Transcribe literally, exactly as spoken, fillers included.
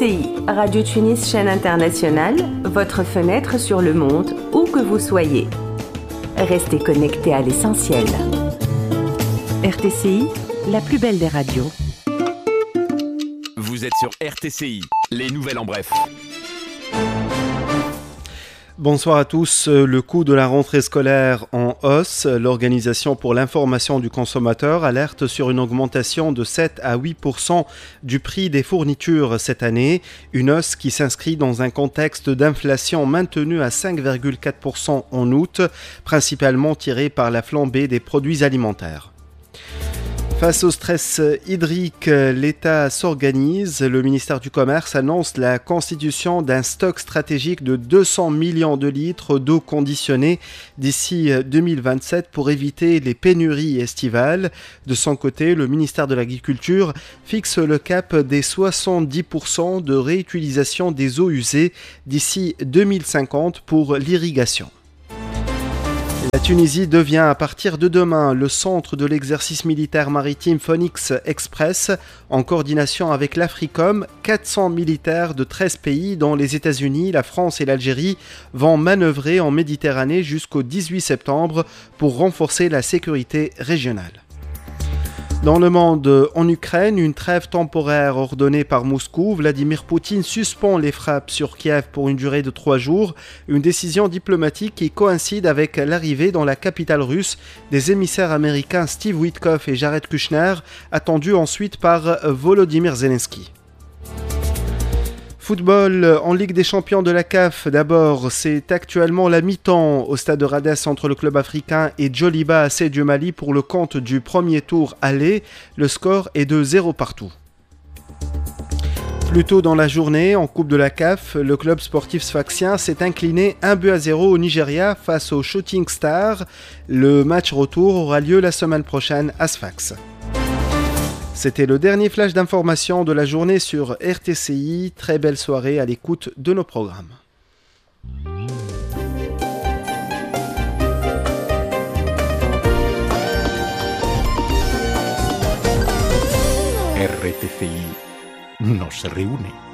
C I, Radio Tunis chaîne internationale, votre fenêtre sur le monde, où que vous soyez. Restez connectés à l'essentiel. R T C I, la plus belle des radios. Vous êtes sur R T C I, les nouvelles en bref. Bonsoir à tous. Le coût de la rentrée scolaire en hausse. L'Organisation pour l'information du consommateur alerte sur une augmentation de sept à huit pour cent du prix des fournitures cette année. Une hausse qui s'inscrit dans un contexte d'inflation maintenue à cinq virgule quatre pour cent en août, principalement tirée par la flambée des produits alimentaires. Face au stress hydrique, l'État s'organise. Le ministère du Commerce annonce la constitution d'un stock stratégique de deux cents millions de litres d'eau conditionnée d'ici deux mille vingt-sept pour éviter les pénuries estivales. De son côté, le ministère de l'Agriculture fixe le cap des soixante-dix pour cent de réutilisation des eaux usées d'ici deux mille cinquante pour l'irrigation. La Tunisie devient à partir de demain le centre de l'exercice militaire maritime Phoenix Express en coordination avec l'Africom. quatre cents militaires de treize pays dont les États-Unis, la France et l'Algérie vont manœuvrer en Méditerranée jusqu'au dix-huit septembre pour renforcer la sécurité régionale. Dans le monde, en Ukraine, une trêve temporaire ordonnée par Moscou. Vladimir Poutine suspend les frappes sur Kiev pour une durée de trois jours. Une décision diplomatique qui coïncide avec l'arrivée dans la capitale russe des émissaires américains Steve Witkoff et Jared Kushner, attendus ensuite par Volodymyr Zelensky. Football en Ligue des champions de la C A F. D'abord, c'est actuellement la mi-temps au stade de Radès entre le club africain et Djoliba A C du Mali pour le compte du premier tour aller. Le score est de zéro partout. Plus tôt dans la journée, en Coupe de la C A F, le club sportif sfaxien s'est incliné un but à zéro au Nigeria face au Shooting Stars. Le match retour aura lieu la semaine prochaine à Sfax. C'était le dernier flash d'information de la journée sur R T C I. Très belle soirée à l'écoute de nos programmes. R T C I nos reúne.